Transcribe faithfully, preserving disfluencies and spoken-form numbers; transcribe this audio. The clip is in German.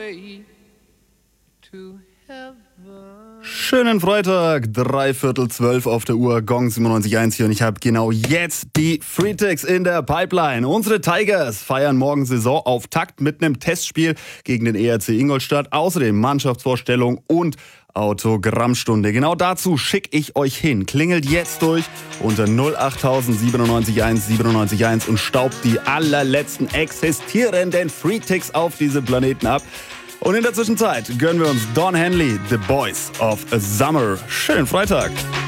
way to heaven. Schönen Freitag, dreiviertel zwölf auf der Uhr, Gong siebenundneunzig Komma eins hier und ich habe genau jetzt die Freetics in der Pipeline. Unsere Tigers feiern morgen Saisonauftakt mit einem Testspiel gegen den E R C Ingolstadt. Außerdem Mannschaftsvorstellung und Autogrammstunde. Genau dazu schicke ich euch hin. Klingelt jetzt durch unter null acht tausend siebenundneunzig eins siebenundneunzig eins und staubt die allerletzten existierenden Freetics auf diesem Planeten ab. Und in der Zwischenzeit gönnen wir uns Don Henley, The Boys of Summer. Schönen Freitag.